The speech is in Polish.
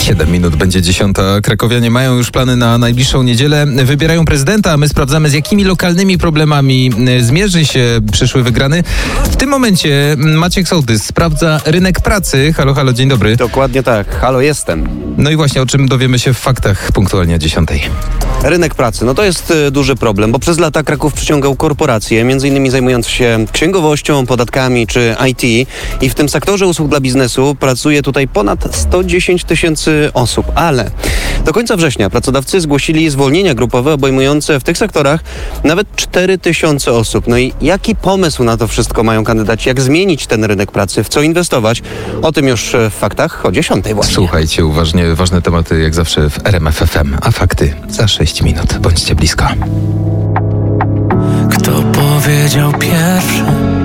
7 minut będzie 10. Krakowianie mają już plany na najbliższą niedzielę. Wybierają prezydenta, a my sprawdzamy, z jakimi lokalnymi problemami zmierzy się przyszły wygrany. W tym momencie Maciek Sołtys sprawdza rynek pracy. Halo, halo, dzień dobry. Dokładnie tak. Halo, jestem. No i właśnie, o czym dowiemy się w faktach punktualnie o 10. Rynek pracy, no to jest duży problem, bo przez lata Kraków przyciągał korporacje, między innymi zajmujące się księgowością, podatkami czy IT, i w tym sektorze usług dla biznesu pracuje tutaj ponad 110 tysięcy osób, ale do końca września pracodawcy zgłosili zwolnienia grupowe obejmujące w tych sektorach nawet 4 tysiące osób. No i jaki pomysł na to wszystko mają kandydaci? Jak zmienić ten rynek pracy? W co inwestować? O tym już w faktach o 10 właśnie. Słuchajcie uważnie, ważne tematy jak zawsze w RMF FM, a fakty za 6 minut. Bądźcie blisko. Kto powiedział pierwszy?